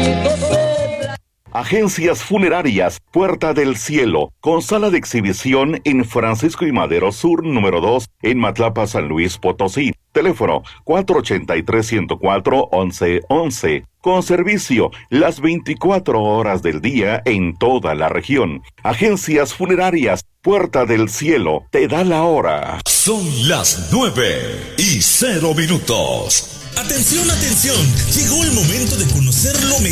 Agencias Funerarias Puerta del Cielo, con sala de exhibición en Francisco y Madero Sur, número 2, en Matlapa, San Luis Potosí. Teléfono 483-104-1111. Con servicio las 24 horas del día en toda la región. Agencias Funerarias Puerta del Cielo te da la hora. Son las 9:00. Atención, atención. Llegó el momento de conocerlo mejor.